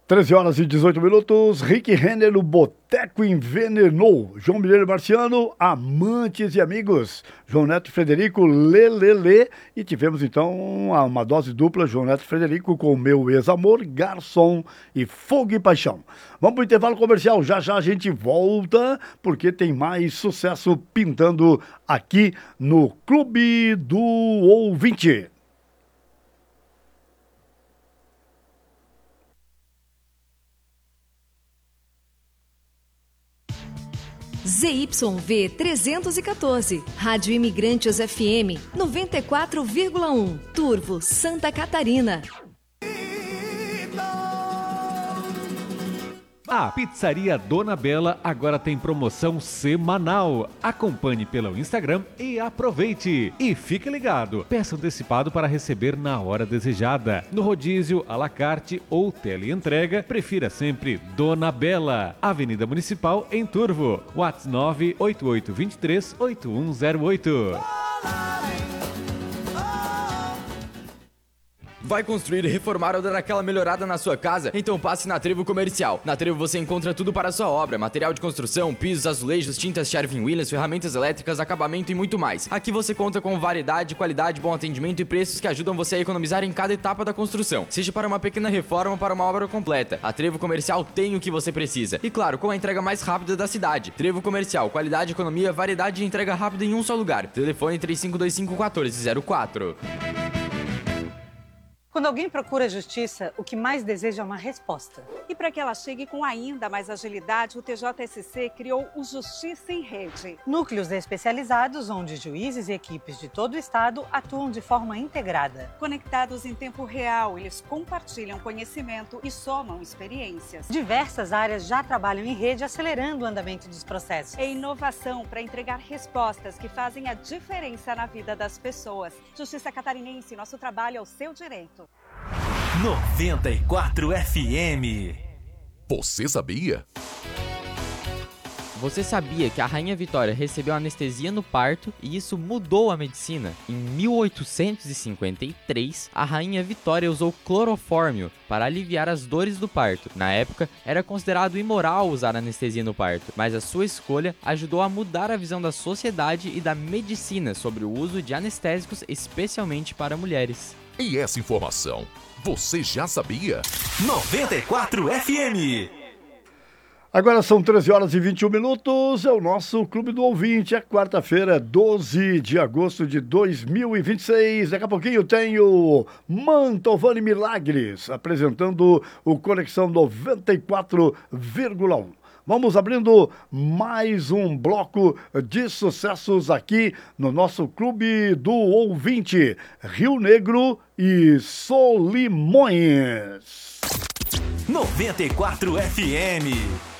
13 horas e 18 minutos, Rick Renner, o Boteco envenenou. João Mineiro Marciano, amantes e amigos. João Neto e Frederico, lelele. E tivemos então uma dose dupla, João Neto e Frederico, com Meu Ex-Amor, Garçom e Fogo e Paixão. Vamos para o intervalo comercial, já já a gente volta, porque tem mais sucesso pintando aqui no Clube do Ouvinte. ZYV 314, Rádio Imigrantes FM 94,1, Turvo, Santa Catarina. A Pizzaria Dona Bela agora tem promoção semanal. Acompanhe pelo Instagram e aproveite. E fique ligado, peça antecipado para receber na hora desejada. No rodízio, à la carte ou teleentrega, prefira sempre Dona Bela. Avenida Municipal em Turvo. WhatsApp 988238108. Vai construir, reformar ou dar aquela melhorada na sua casa? Então passe na Trevo Comercial. Na Trevo você encontra tudo para a sua obra: material de construção, pisos, azulejos, tintas Sherwin-Williams, ferramentas elétricas, acabamento e muito mais. Aqui você conta com variedade, qualidade, bom atendimento e preços que ajudam você a economizar em cada etapa da construção, seja para uma pequena reforma ou para uma obra completa. A Trevo Comercial tem o que você precisa. E claro, com a entrega mais rápida da cidade. Trevo Comercial, qualidade, economia, variedade e entrega rápida em um só lugar. Telefone 3525-1404. Quando alguém procura justiça, o que mais deseja é uma resposta. E para que ela chegue com ainda mais agilidade, o TJSC criou o Justiça em Rede. Núcleos especializados onde juízes e equipes de todo o estado atuam de forma integrada. Conectados em tempo real, eles compartilham conhecimento e somam experiências. Diversas áreas já trabalham em rede, acelerando o andamento dos processos. É inovação para entregar respostas que fazem a diferença na vida das pessoas. Justiça Catarinense, nosso trabalho é o seu direito. 94 FM. Você sabia? Você sabia que a Rainha Vitória recebeu anestesia no parto e isso mudou a medicina? Em 1853, a Rainha Vitória usou clorofórmio para aliviar as dores do parto. Na época, era considerado imoral usar anestesia no parto, mas a sua escolha ajudou a mudar a visão da sociedade e da medicina sobre o uso de anestésicos, especialmente para mulheres. E essa informação, você já sabia? 94 FM. Agora são 13 horas e 21 minutos, é o nosso Clube do Ouvinte, é quarta-feira, 12 de agosto de 2026. Daqui a pouquinho tem o Mantovani Milagres, apresentando o Conexão 94,1. Vamos abrindo mais um bloco de sucessos aqui no nosso Clube do Ouvinte, Rio Negro e Solimões. 94 FM.